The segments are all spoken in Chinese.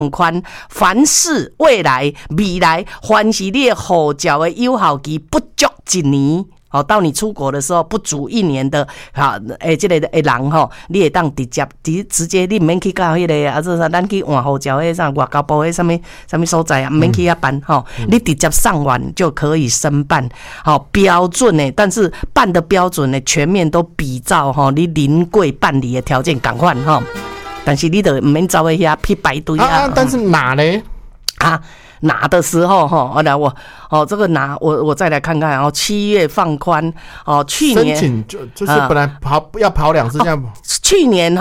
宽，凡是未来，凡是你的护照的有效期不足1年。到你出国的时候不足1年的，这个人你会当直接你免去到迄个这咱去换护照迄啥外交部迄什么所在啊，免去遐办你直接上网就可以申办，标准的，但是办的标准的全面都比照你临柜办理的条件同款但是你就唔免走去遐去排队但是拿呢？ 拿的时候这个拿我再来看看7月放宽去年申请就是本来要跑2次这样。 去年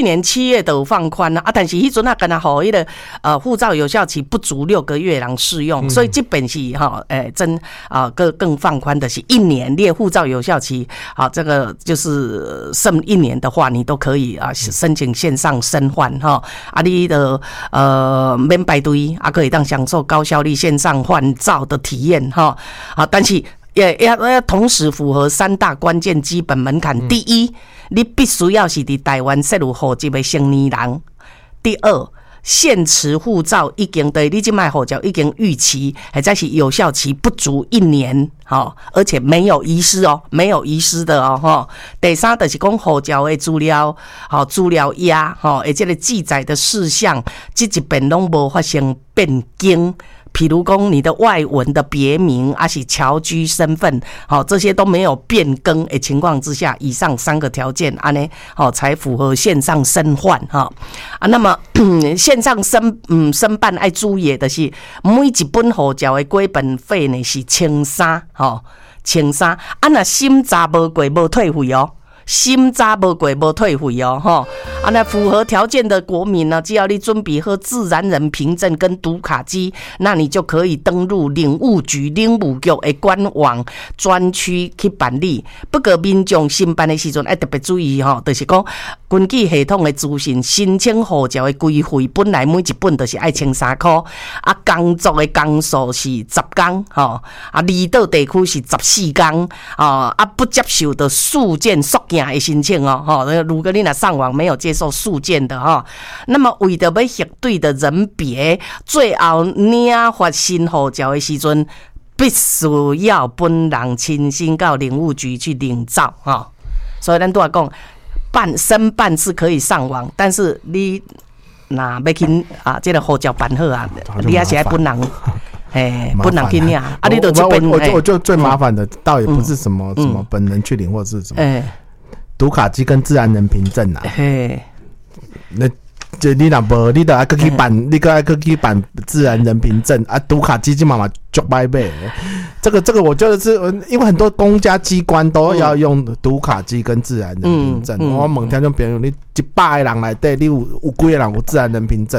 7月都放宽了但是迄阵跟他好迄个护照有效期不足6个月人适用，所以这本是更放宽的是1年，你的护照有效期这个就是剩1年的话，你都可以申请线上申换你的免排队可以当享受高效率线上换照的体验但是也要同时符合3大关键基本门槛。第一，你必须要是在台湾设有户籍的成年人。第二，现持护照已经对你这卖护照已经逾期，或者是有效期不足1年而且没有遗失没有遗失的第三就是讲护照的资料压这个记载的事项这一遍拢无发生变更。譬如讲你的外文的别名还是侨居身份这些都没有变更的情况之下，以上3个条件才符合线上申换那么线上申办要注意的是每一本护照的归本费呢是1300那新查无过无退费新查无过无退费那符合条件的国民呢，只要你准备和自然人凭证跟读卡机，那你就可以登入领务局的官网专区去办理。不过民众申办的时阵要特别注意就是讲根据系统的资讯，申请护照的规费本来每一本就是要1300块工作的工数是10天离岛地区是14天不接受的速件缩件的申请如果你若上网没有接受速件的那么为着要核对的人别，最后领发新护照的时阵必须要本人亲身到领务局去领照所以咱都要讲申办是可以上网，但是你若要去这个护照办好你也是要本人本人去领你就这边我就最麻烦的倒也不是什么本人去领或是什么读卡机跟自然人凭证那这你若无，你就要去办，你还要去办自然人凭证读卡机基本上足歹买。这个我觉得是因为很多公家机关都要用读卡机跟自然人凭证。我问听众朋友，你100个人内底，你有几个人有自然人凭证？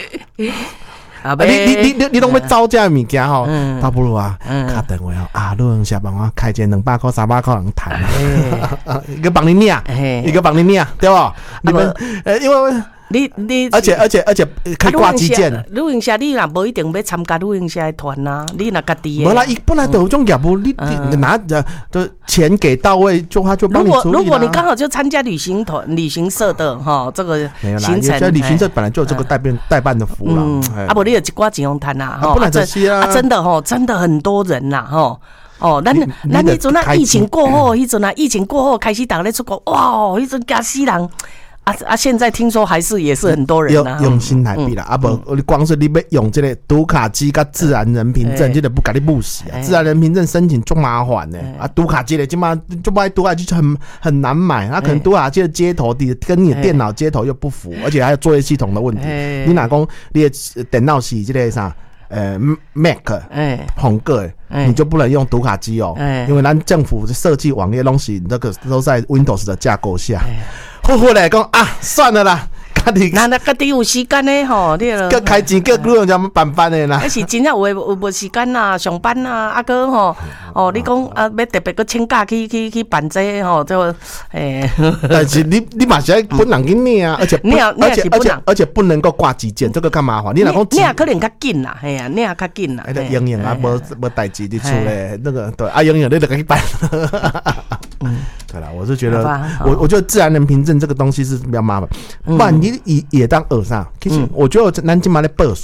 你拢要找这物件倒不如打电话路下帮我开间200块300块人谈一个帮你领一个帮你领对吧？你们因为你而且可以挂基建。 旅行社你若无一定要参加旅行社的团你若家己的。 无啦，本来就有种业务，你拿就钱给到位，他就帮你处理。 如果你刚好就参加旅行社的这个行程， 旅行社本来就有这个代办的服务啦。 不，你有一寡钱用谈不然这些真的很多人啦咱迄阵疫情过后开始大家咧出国，哇，迄阵惊死人。现在听说也是很多人用新台币啦不光是你要用这个读卡机跟自然人凭证这个不给你不死自然人凭证申请就麻烦读卡机的就买读卡机就很难买可能读卡机的接头跟你的电脑接头又不符而且还有作业系统的问题你哪讲你的电脑是这个啥Mac 红个你就不能用读卡机因为咱政府设计网页东西那个都在 Windows 的架构下后来讲算了啦那家己有时间的你个开钱叫旅行社办办的啦那是真正有无时间上班你讲要特别去请假去办这就但是你嘛是要本人去领而且不能够挂急件这个干嘛你若讲领可能较紧啦领较紧啦莹莹无代志你出来那个对莹莹你就去办对啦我我就觉得好我觉得自然人凭证这个东西是比较麻烦，不然你也当耳上。其实我觉得咱今嘛咧报